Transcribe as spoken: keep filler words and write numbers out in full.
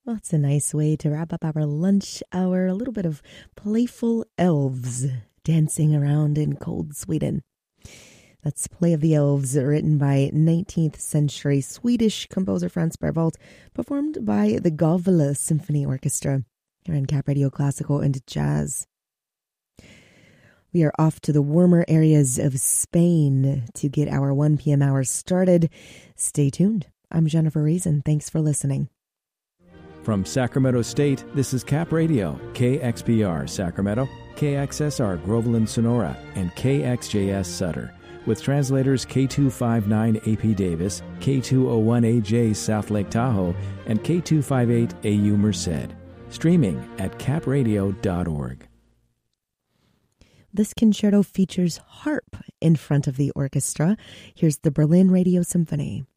Well, it's a nice way to wrap up our lunch hour. A little bit of playful elves dancing around in cold Sweden. That's Play of the Elves, written by nineteenth century Swedish composer Franz Berwald, performed by the Gavle Symphony Orchestra. Here on Cap Radio Classical and Jazz. We are off to the warmer areas of Spain to get our one p.m. hour started. Stay tuned. I'm Jennifer Reason. Thanks for listening. From Sacramento State, this is Cap Radio, K X P R Sacramento, K X S R Groveland Sonora, and K X J S Sutter, with translators K two fifty-nine A P Davis, K two oh one A J South Lake Tahoe, and K two fifty-eight A U Merced. Streaming at cap radio dot org. This concerto features harp in front of the orchestra. Here's the Berlin Radio Symphony.